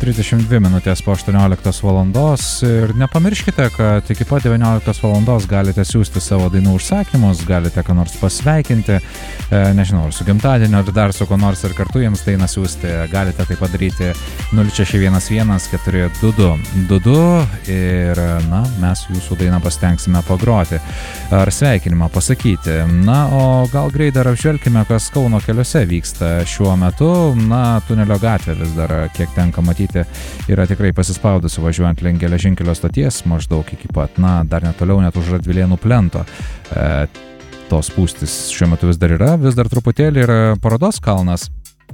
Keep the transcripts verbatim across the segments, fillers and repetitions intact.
trisdešimt dvi minutės po aštuonioliktos valandos ir nepamirškite, kad iki pat devynioliktos valandos galite siūsti savo dainų užsakymus, galite ką nors pasveikinti, e, nežinau, ar su gimtadieniu, ar dar su ko nors ir kartu jiems dainą siūsti, galite tai padaryti nulis šeši vienas vienas keturi du du du du ir, na, mes jūsų dainą pasitengsime pagroti ar sveikinimą pasakyti. Na, o gal greit dar apžvelkime, kas Kauno keliuose vyksta šiuo metu. Na, tunelio gatvė vis dar, kiek tenka matyti, yra tikrai pasispaudusi važiuojant link geležinkelio stoties maždaug iki pat, na, dar netoliau net už Radvilėnų plento. E, tos spūstys šiuo metu vis dar yra, vis dar truputėlį yra Parodos kalnas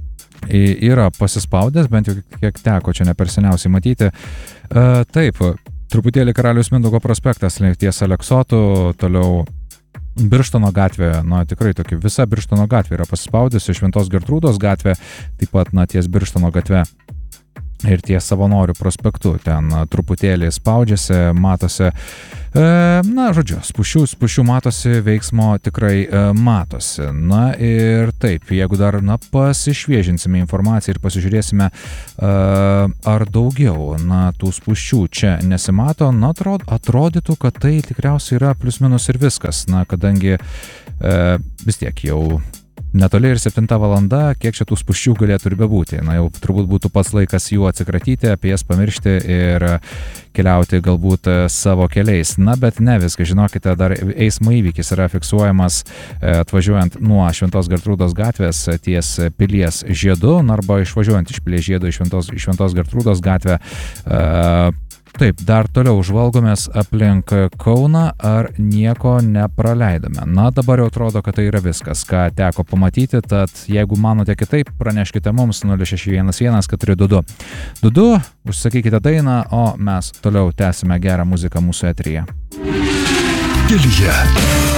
yra pasispaudęs, bent jau kiek teko čia ne per seniausiai matyti. E, taip, truputėlį Karaliaus Mindaugo prospektas link ties Aleksotų, toliau Birštono gatvė, na tikrai tokia visa Birštono gatvė yra pasispaudusi, Šventos Gertrūdos gatvė, taip pat, na, ties Birštono gatve ir ties Savanorių prospektu, ten truputėlį spaudžiasi, matosi, e, na, žodžiu, spušių, spušių matosi, veiksmo tikrai e, matosi. Na ir taip, jeigu dar, na, pasišviežinsime informaciją ir pasižiūrėsime, e, ar daugiau, na, tų spuščių čia nesimato, na, atrod, atrodytų, kad tai tikriausiai yra plius minus ir viskas, na, kadangi e, vis tiek jau netoli ir septinta valanda, kiek čia tų spūsčių galėtų ir bebūti. Na, jau turbūt būtų pats laikas jų atsikratyti, apie jas pamiršti ir keliauti galbūt savo keliais. Na, bet ne viską, žinokite, dar eismo įvykis yra fiksuojamas atvažiuojant nuo Šventos Gertrūdos gatvės ties Pilies žiedu, arba išvažiuojant iš Pilies žiedo iš Šventos, iš Šventos Gertrūdos gatvę. Taip, dar toliau žvalgomės aplink Kauną, ar nieko nepraleidome. Na, dabar jau atrodo, kad tai yra viskas, ką teko pamatyti, tad jeigu manote kitaip, praneškite mums nulis šeši vienas vienas keturi du du du du, užsakykite dainą, o mes toliau tęsime gerą muziką mūsų eteryje. Kelyje.